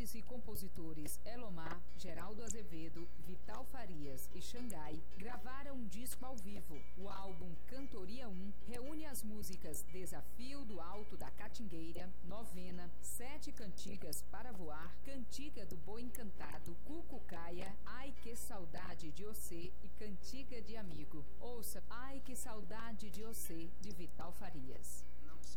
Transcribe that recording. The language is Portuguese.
cantores e compositores Elomar, Geraldo Azevedo, Vital Farias e Xangai gravaram um disco ao vivo. O álbum Cantoria 1 reúne as músicas Desafio do Alto da Catingueira, Novena, Sete Cantigas para Voar, Cantiga do Boi Encantado, Cucucaia, Ai Que Saudade de Ocê e Cantiga de Amigo. Ouça Ai Que Saudade de Ocê, de Vital Farias.